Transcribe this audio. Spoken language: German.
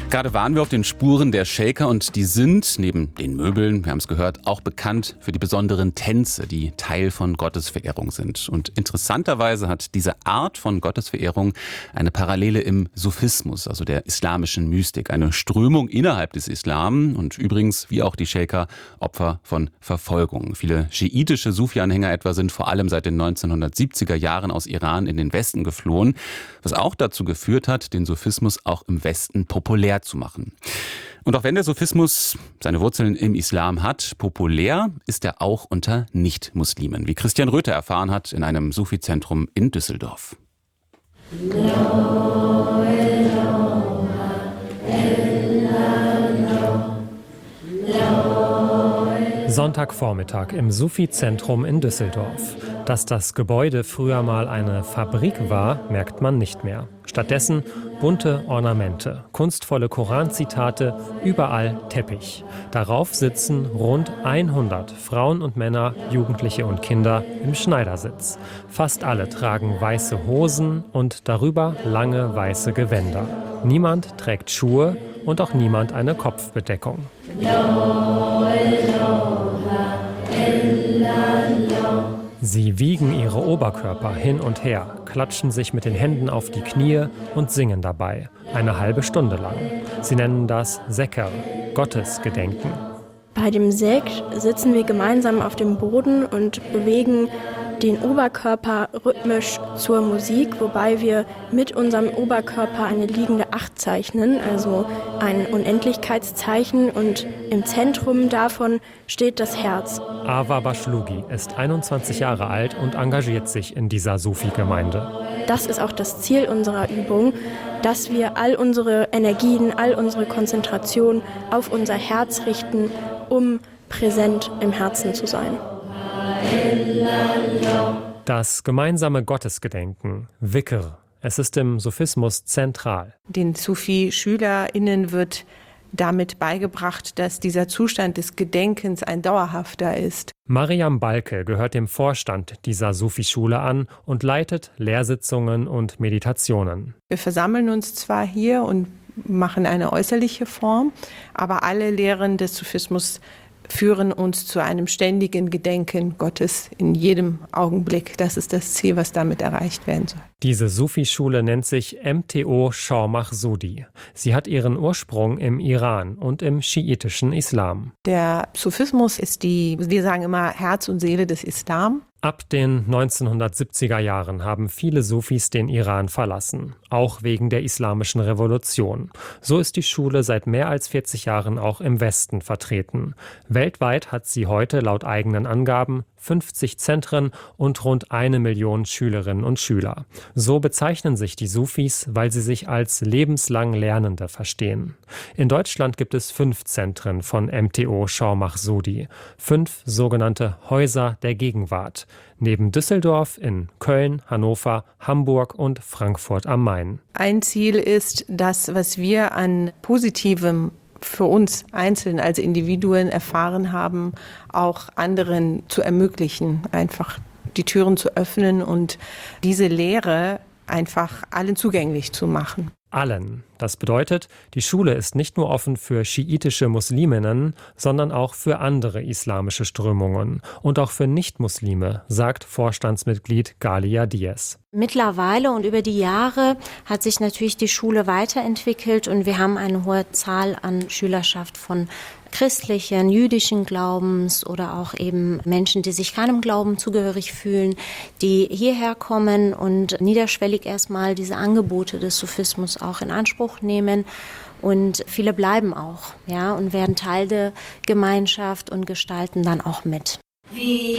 Gerade waren wir auf den Spuren der Shaker und die sind, neben den Möbeln, wir haben es gehört, auch bekannt für die besonderen Tänze, die Teil von Gottesverehrung sind. Und interessanterweise hat diese Art von Gottesverehrung eine Parallele im Sufismus, also der islamischen Mystik, eine Strömung innerhalb des Islam und übrigens, wie auch die Shaker, Opfer von Verfolgung. Viele schiitische Sufi-Anhänger etwa sind vor allem seit den 1970er Jahren aus Iran in den Westen geflohen, was auch dazu geführt hat, den Sufismus auch im Westen populär zu machen. Und auch wenn der Sufismus seine Wurzeln im Islam hat, populär ist er auch unter Nicht-Muslimen, wie Christian Röther erfahren hat in einem Sufi-Zentrum in Düsseldorf. Sonntagvormittag im Sufi-Zentrum in Düsseldorf. Dass das Gebäude früher mal eine Fabrik war, merkt man nicht mehr. Stattdessen bunte Ornamente, kunstvolle Koranzitate, überall Teppich. Darauf sitzen rund 100 Frauen und Männer, Jugendliche und Kinder im Schneidersitz. Fast alle tragen weiße Hosen und darüber lange weiße Gewänder. Niemand trägt Schuhe und auch niemand eine Kopfbedeckung. Sie wiegen ihre Oberkörper hin und her, klatschen sich mit den Händen auf die Knie und singen dabei, eine halbe Stunde lang. Sie nennen das Sekr, Gottesgedenken. Bei dem Sekr sitzen wir gemeinsam auf dem Boden und bewegen den Oberkörper rhythmisch zur Musik, wobei wir mit unserem Oberkörper eine liegende Acht zeichnen, also ein Unendlichkeitszeichen, und im Zentrum davon steht das Herz. Ava Bashlugi ist 21 Jahre alt und engagiert sich in dieser Sufi-Gemeinde. Das ist auch das Ziel unserer Übung, dass wir all unsere Energien, all unsere Konzentration auf unser Herz richten, um präsent im Herzen zu sein. Das gemeinsame Gottesgedenken, Wikr, es ist im Sufismus zentral. Den Sufi-SchülerInnen wird damit beigebracht, dass dieser Zustand des Gedenkens ein dauerhafter ist. Mariam Balke gehört dem Vorstand dieser Sufi-Schule an und leitet Lehrsitzungen und Meditationen. Wir versammeln uns zwar hier und machen eine äußerliche Form, aber alle Lehren des Sufismus führen uns zu einem ständigen Gedenken Gottes in jedem Augenblick. Das ist das Ziel, was damit erreicht werden soll. Diese Sufi-Schule nennt sich MTO Shah Mahsudi. Sie hat ihren Ursprung im Iran und im schiitischen Islam. Der Sufismus ist wir sagen immer, Herz und Seele des Islam. Ab den 1970er Jahren haben viele Sufis den Iran verlassen, auch wegen der islamischen Revolution. So ist die Schule seit mehr als 40 Jahren auch im Westen vertreten. Weltweit hat sie heute laut eigenen Angaben 50 Zentren und rund 1 Million Schülerinnen und Schüler. So bezeichnen sich die Sufis, weil sie sich als lebenslang Lernende verstehen. In Deutschland gibt es 5 Zentren von MTO Shah Mahsudi, 5 sogenannte Häuser der Gegenwart, neben Düsseldorf in Köln, Hannover, Hamburg und Frankfurt am Main. Ein Ziel ist, das, was wir an Positivem für uns einzeln als Individuen erfahren haben, auch anderen zu ermöglichen, einfach die Türen zu öffnen und diese Lehre einfach allen zugänglich zu machen. Allen. Das bedeutet, die Schule ist nicht nur offen für schiitische Musliminnen, sondern auch für andere islamische Strömungen und auch für Nichtmuslime, sagt Vorstandsmitglied Galia Diaz. Mittlerweile und über die Jahre hat sich natürlich die Schule weiterentwickelt und wir haben eine hohe Zahl an Schülerschaft von christlichen, jüdischen Glaubens oder auch eben Menschen, die sich keinem Glauben zugehörig fühlen, die hierher kommen und niederschwellig erstmal diese Angebote des Sufismus auch in Anspruch nehmen. Und viele bleiben auch, ja, und werden Teil der Gemeinschaft und gestalten dann auch mit.